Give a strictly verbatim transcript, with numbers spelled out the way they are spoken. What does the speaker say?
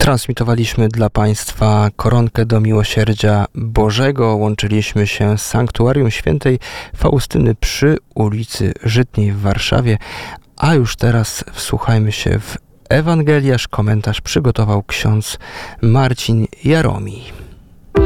Transmitowaliśmy dla Państwa koronkę do miłosierdzia Bożego. Łączyliśmy się z Sanktuarium Świętej Faustyny przy ulicy Żytniej w Warszawie. A już teraz wsłuchajmy się w Ewangeliarz. Komentarz przygotował ksiądz Marcin Jaromi.